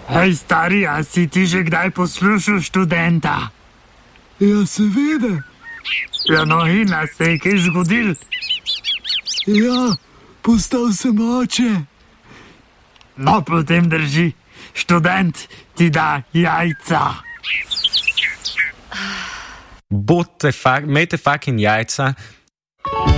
Hej, stari, a si ti že kdaj poslušal študenta? Ja, seveda. Ja, no in se je kaj zgodil? Ja, postal sem oče. No, potem drži. Študent ti da jajca. Imejte fucking jajca,